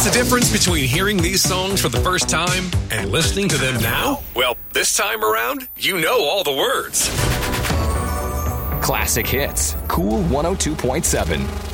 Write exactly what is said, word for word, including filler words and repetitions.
What's the difference between hearing these songs for the first time and listening to them now? Well, this time around, you know all the words. Classic Hits, Cool one oh two point seven.